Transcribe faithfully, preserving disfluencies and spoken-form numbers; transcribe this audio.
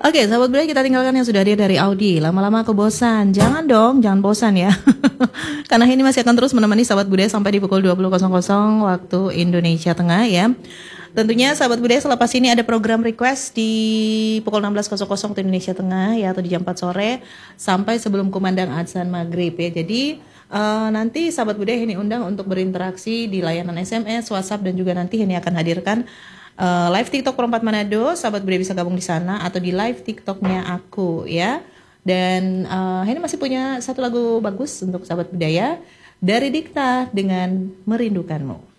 Oke, sahabat budaya, kita tinggalkan yang sudah hadir dari Audi. Lama-lama kebosan. Jangan dong, jangan bosan ya. Karena ini masih akan terus menemani sahabat budaya sampai di pukul dua puluh waktu Indonesia Tengah ya. Tentunya sahabat budaya, selepas ini ada program request di pukul enam belas waktu Indonesia Tengah ya, atau di jam empat sore sampai sebelum kumandang azan maghrib ya. Jadi uh, nanti sahabat budaya ini undang untuk berinteraksi di layanan S M S, WhatsApp, dan juga nanti ini akan hadirkan Uh, live TikTok Perempat Manado. Sahabat budaya bisa gabung di sana atau di live TikToknya aku ya. Dan uh, ini masih punya satu lagu bagus untuk sahabat budaya dari Dikta dengan Merindukanmu.